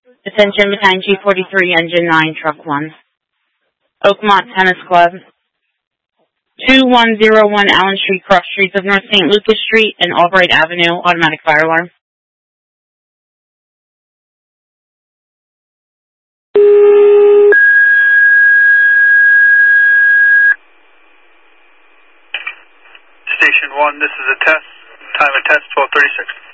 Attention Battalion G43, Engine 9, Truck 1. Oakmont Tennis Club. 2101 Allen Street, cross streets of North St. Lucas Street and Albright Avenue, automatic fire alarm. Station 1, this is a test. Time of test 12:36.